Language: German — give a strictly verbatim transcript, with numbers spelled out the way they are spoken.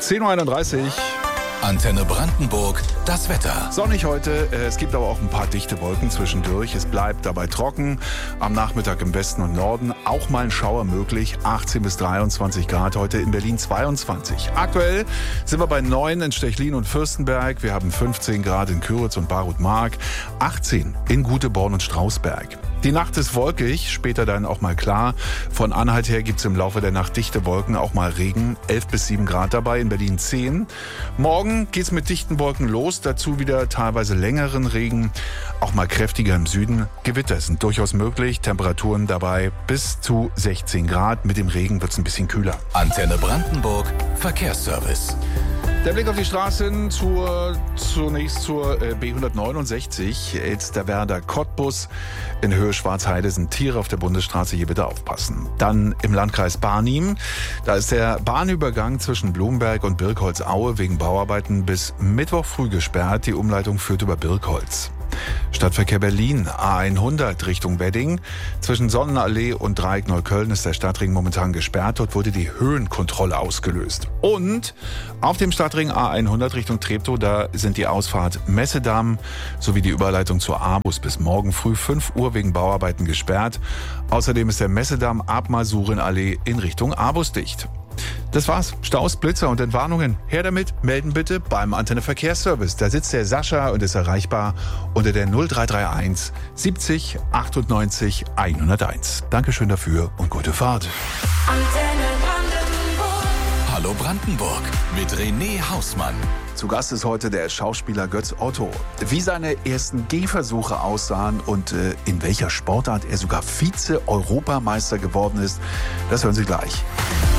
zehn Uhr einunddreißig. Antenne Brandenburg, das Wetter. Sonnig heute, es gibt aber auch ein paar dichte Wolken zwischendurch. Es bleibt dabei trocken. Am Nachmittag im Westen und Norden auch mal ein Schauer möglich. achtzehn bis dreiundzwanzig Grad, heute in Berlin zweiundzwanzig. Aktuell sind wir bei neun in Stechlin und Fürstenberg. Wir haben fünfzehn Grad in Küritz und Barut-Mark, achtzehn in Guteborn und Strausberg. Die Nacht ist wolkig, später dann auch mal klar. Von Anhalt her gibt es im Laufe der Nacht dichte Wolken, auch mal Regen. elf bis sieben Grad dabei, in Berlin zehn. Morgen geht's mit dichten Wolken los, dazu wieder teilweise längeren Regen. Auch mal kräftiger im Süden. Gewitter sind durchaus möglich, Temperaturen dabei bis zu sechzehn Grad. Mit dem Regen wird's ein bisschen kühler. Antenne Brandenburg, Verkehrsservice. Der Blick auf die Straßen zur, zunächst zur äh, B hundertneunundsechzig, Elsterwerda Cottbus. In Höhe Schwarzheide sind Tiere auf der Bundesstraße, hier bitte aufpassen. Dann im Landkreis Barnim, da ist der Bahnübergang zwischen Blumberg und Birkholz-Aue wegen Bauarbeiten bis Mittwoch früh gesperrt. Die Umleitung führt über Birkholz. Stadtverkehr Berlin, A hundert Richtung Wedding. Zwischen Sonnenallee und Dreieck Neukölln ist der Stadtring momentan gesperrt. Dort wurde die Höhenkontrolle ausgelöst. Und auf dem Stadtring A hundert Richtung Treptow, da sind die Ausfahrt Messedamm sowie die Überleitung zur A-Bus bis morgen früh fünf Uhr wegen Bauarbeiten gesperrt. Außerdem ist der Messedamm ab Masurenallee in Richtung A-Bus dicht. Das war's. Staus, Blitzer und Entwarnungen. Her damit, melden bitte beim Antenne Verkehrsservice. Da sitzt der Sascha und ist erreichbar unter der null drei drei eins siebzig achtundneunzig hunderteins. Dankeschön dafür und gute Fahrt. Antenne Brandenburg. Hallo Brandenburg mit René Hausmann. Zu Gast ist heute der Schauspieler Götz Otto. Wie seine ersten Gehversuche aussahen und äh, in welcher Sportart er sogar Vize-Europameister geworden ist, das hören Sie gleich.